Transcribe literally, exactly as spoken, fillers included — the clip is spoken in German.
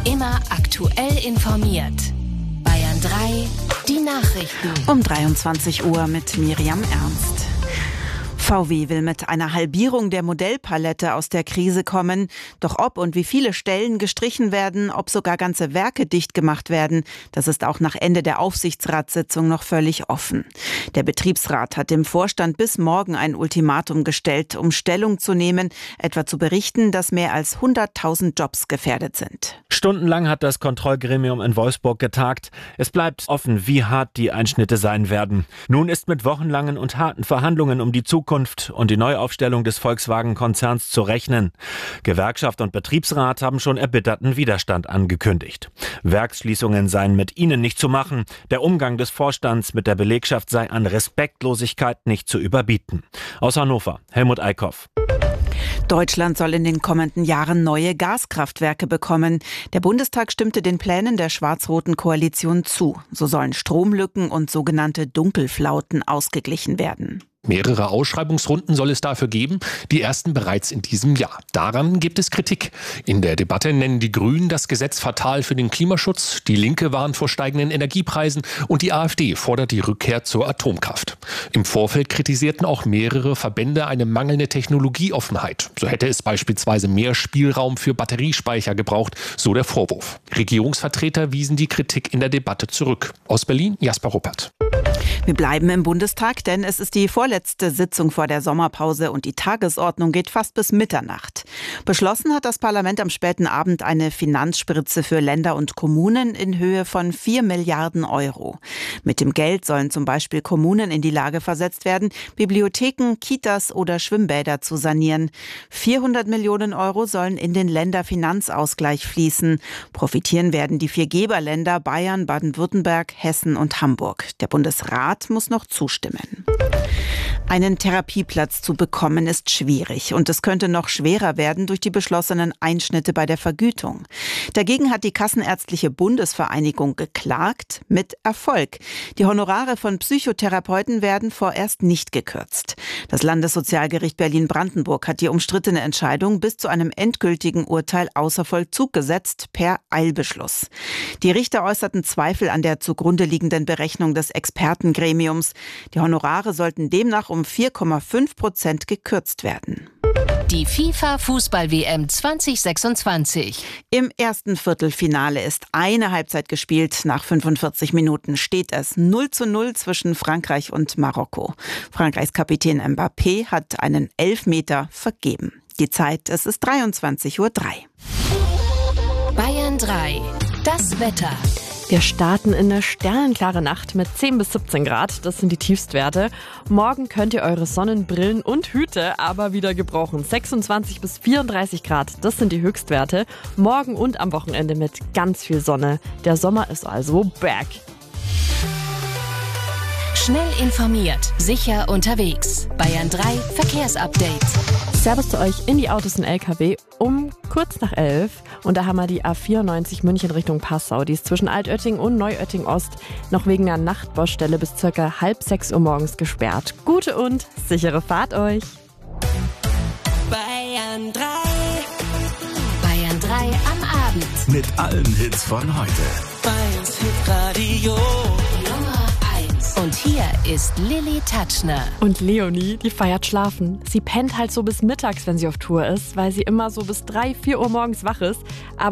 Immer aktuell informiert. Bayern drei, die Nachrichten. Um dreiundzwanzig Uhr mit Miriam Ernst. V W will mit einer Halbierung der Modellpalette aus der Krise kommen. Doch ob und wie viele Stellen gestrichen werden, ob sogar ganze Werke dicht gemacht werden, das ist auch nach Ende der Aufsichtsratssitzung noch völlig offen. Der Betriebsrat hat dem Vorstand bis morgen ein Ultimatum gestellt, um Stellung zu nehmen, etwa zu berichten, dass mehr als hunderttausend Jobs gefährdet sind. Stundenlang hat das Kontrollgremium in Wolfsburg getagt. Es bleibt offen, wie hart die Einschnitte sein werden. Nun ist mit wochenlangen und harten Verhandlungen um die Zukunft und die Neuaufstellung des Volkswagen-Konzerns zu rechnen. Gewerkschaft und Betriebsrat haben schon erbitterten Widerstand angekündigt. Werksschließungen seien mit ihnen nicht zu machen. Der Umgang des Vorstands mit der Belegschaft sei an Respektlosigkeit nicht zu überbieten. Aus Hannover, Helmut Eickhoff. Deutschland soll in den kommenden Jahren neue Gaskraftwerke bekommen. Der Bundestag stimmte den Plänen der schwarz-roten Koalition zu. So sollen Stromlücken und sogenannte Dunkelflauten ausgeglichen werden. Mehrere Ausschreibungsrunden soll es dafür geben, die ersten bereits in diesem Jahr. Daran gibt es Kritik. In der Debatte nennen die Grünen das Gesetz fatal für den Klimaschutz, die Linke warnt vor steigenden Energiepreisen und die AfD fordert die Rückkehr zur Atomkraft. Im Vorfeld kritisierten auch mehrere Verbände eine mangelnde Technologieoffenheit. So hätte es beispielsweise mehr Spielraum für Batteriespeicher gebraucht, so der Vorwurf. Regierungsvertreter wiesen die Kritik in der Debatte zurück. Aus Berlin, Jasper Ruppert. Wir bleiben im Bundestag, denn es ist die vorletzte Sitzung vor der Sommerpause und die Tagesordnung geht fast bis Mitternacht. Beschlossen hat das Parlament am späten Abend eine Finanzspritze für Länder und Kommunen in Höhe von vier Milliarden Euro. Mit dem Geld sollen zum Beispiel Kommunen in die Lage versetzt werden, Bibliotheken, Kitas oder Schwimmbäder zu sanieren. vierhundert Millionen Euro sollen in den Länderfinanzausgleich fließen. Profitieren werden die vier Geberländer Bayern, Baden-Württemberg, Hessen und Hamburg. Der Bundesrat muss noch zustimmen. Einen Therapieplatz zu bekommen ist schwierig und es könnte noch schwerer werden durch die beschlossenen Einschnitte bei der Vergütung. Dagegen hat die Kassenärztliche Bundesvereinigung geklagt, mit Erfolg. Die Honorare von Psychotherapeuten werden vorerst nicht gekürzt. Das Landessozialgericht Berlin-Brandenburg hat die umstrittene Entscheidung bis zu einem endgültigen Urteil außer Vollzug gesetzt, per Eilbeschluss. Die Richter äußerten Zweifel an der zugrunde liegenden Berechnung des Expertengremiums. Die Honorare sollten demnach um vier Komma fünf Prozent gekürzt werden. Die FIFA-Fußball-W M zwanzig sechsundzwanzig. Im ersten Viertelfinale ist eine Halbzeit gespielt. Nach fünfundvierzig Minuten steht es null zu null zwischen Frankreich und Marokko. Frankreichs Kapitän Mbappé hat einen Elfmeter vergeben. Die Zeit, es ist dreiundzwanzig Uhr drei. Bayern drei, das Wetter. Wir starten in eine sternenklare Nacht mit zehn bis siebzehn Grad. Das sind die Tiefstwerte. Morgen könnt ihr eure Sonnenbrillen und Hüte aber wieder gebrauchen. sechsundzwanzig bis vierunddreißig Grad, das sind die Höchstwerte. Morgen und am Wochenende mit ganz viel Sonne. Der Sommer ist also back. Schnell informiert, sicher unterwegs. Bayern drei Verkehrsupdate. Servus zu euch in die Autos und L K W um kurz nach elf. Und da haben wir die A vierundneunzig München Richtung Passau. Die ist zwischen Altötting und Neuötting Ost noch wegen einer Nachtbaustelle bis circa halb sechs Uhr morgens gesperrt. Gute und sichere Fahrt euch. Bayern drei. Bayern drei am Abend. Mit allen Hits von heute. Bayerns Hitradio. Und hier ist Lilly Tatschner. Und Leonie, die feiert schlafen. Sie pennt halt so bis mittags, wenn sie auf Tour ist, weil sie immer so bis drei, vier Uhr morgens wach ist. Aber